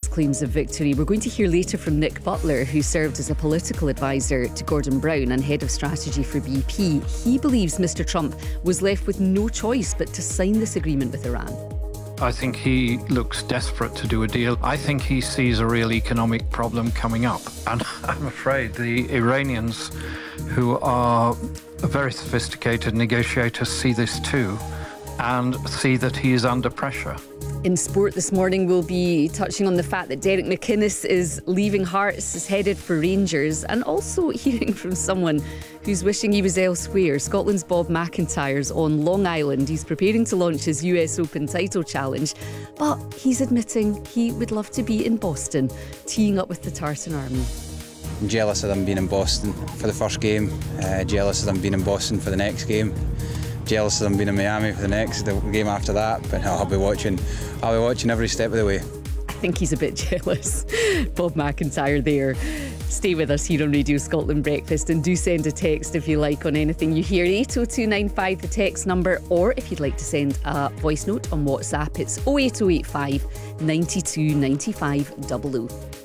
claims of victory. We're going to hear later from Nick Butler, who served as a political advisor to Gordon Brown and head of strategy for BP. He believes Mr. Trump was left with no choice but to sign this agreement with Iran. I think he looks desperate to do a deal. I think he sees a real economic problem coming up. And I'm afraid the Iranians, who are very sophisticated negotiators, see this too and see that he is under pressure. In sport this morning, we'll be touching on the fact that Derek McInnes is leaving Hearts, is headed for Rangers, and also hearing from someone who's wishing he was elsewhere. Scotland's Bob McIntyre's on Long Island. He's preparing to launch his US Open title challenge, but he's admitting he would love to be in Boston, teeing up with the Tartan Army. I'm jealous of them being in Boston for the first game, jealous of them being in Boston for the next game, jealous of them being in Miami for the game after that, but no, I'll be watching every step of the way. I think he's a bit jealous. Bob McIntyre there. Stay with us here on Radio Scotland Breakfast, and do send a text if you like on anything you hear. 80295, the text number, or if you'd like to send a voice note on WhatsApp, it's 08085 92 95 00.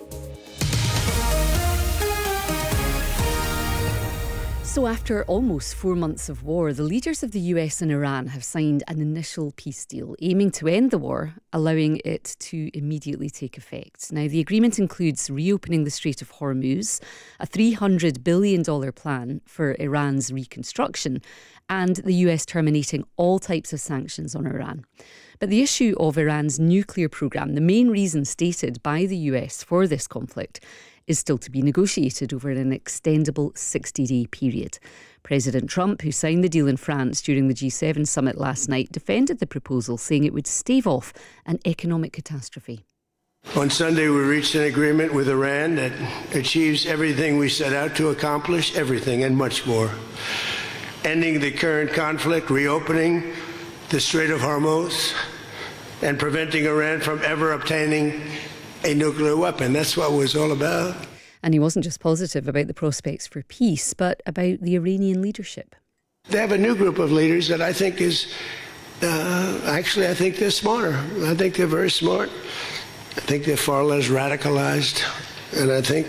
So after almost 4 months of war, the leaders of the US and Iran have signed an initial peace deal aiming to end the war, allowing it to immediately take effect. Now, the agreement includes reopening the Strait of Hormuz, a $300 billion plan for Iran's reconstruction, and the US terminating all types of sanctions on Iran. But the issue of Iran's nuclear programme, the main reason stated by the US for this conflict, is still to be negotiated over an extendable 60-day period. President Trump, who signed the deal in France during the G7 summit last night, defended the proposal, saying it would stave off an economic catastrophe. On Sunday, we reached an agreement with Iran that achieves everything we set out to accomplish, everything and much more. Ending the current conflict, reopening the Strait of Hormuz, and preventing Iran from ever obtaining a nuclear weapon. That's what it was all about. And he wasn't just positive about the prospects for peace, but about the Iranian leadership. They have a new group of leaders that I think is, I think they're smarter. I think they're very smart. I think they're far less radicalized. And I think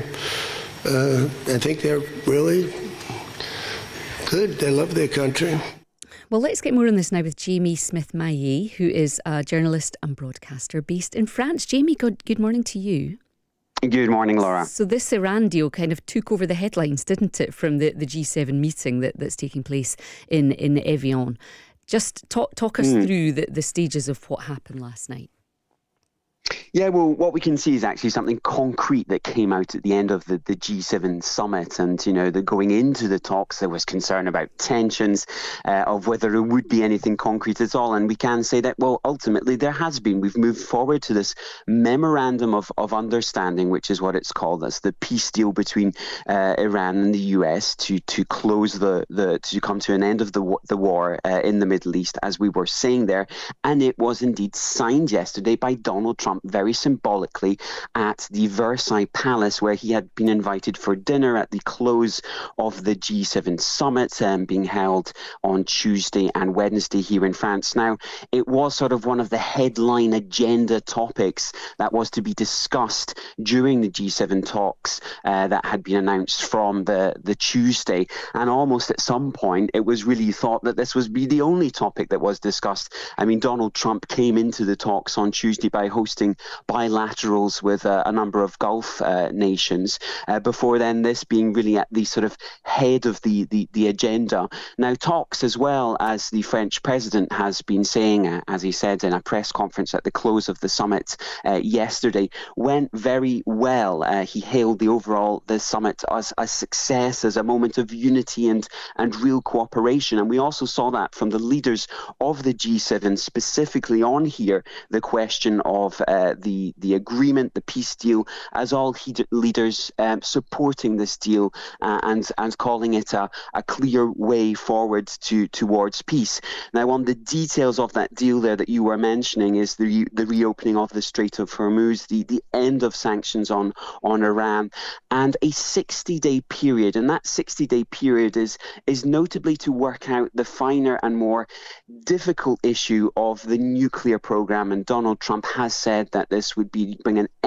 they're really good. They love their country. Well, let's get more on this now with Jamie Smith-Maillet, who is a journalist and broadcaster based in France. Jamie, good morning to you. Good morning, Laura. So this Iran deal kind of took over the headlines, didn't it, from the G7 meeting that's taking place in Evian. Just talk us through the stages of what happened last night. Yeah, well, what we can see is actually something concrete that came out at the end of the G7 summit. And, going into the talks, there was concern about tensions, of whether there would be anything concrete at all. And we can say that, well, ultimately there has been. We've moved forward to this memorandum of understanding, which is what it's called. That's the peace deal between Iran and the US to close to come to an end of the war in the Middle East, as we were saying there. And it was indeed signed yesterday by Donald Trump, very symbolically, at the Versailles Palace, where he had been invited for dinner at the close of the G7 summit, being held on Tuesday and Wednesday here in France. Now, it was sort of one of the headline agenda topics that was to be discussed during the G7 talks that had been announced from the Tuesday. And almost at some point, it was really thought that this was be the only topic that was discussed. I mean, Donald Trump came into the talks on Tuesday by hosting bilaterals with a number of Gulf nations, before then this being really at the sort of head of the agenda. Now, talks, as well as the French president has been saying, as he said in a press conference at the close of the summit yesterday, went very well. He hailed the summit as a success, as a moment of unity and real cooperation. And we also saw that from the leaders of the G7, specifically on here, the question of the agreement, the peace deal, as all leaders supporting this deal and calling it a clear way forward towards peace. Now, on the details of that deal there that you were mentioning is the reopening of the Strait of Hormuz, the end of sanctions on Iran, and a 60-day period. And that 60-day period is notably to work out the finer and more difficult issue of the nuclear program. And Donald Trump has said that this would bring an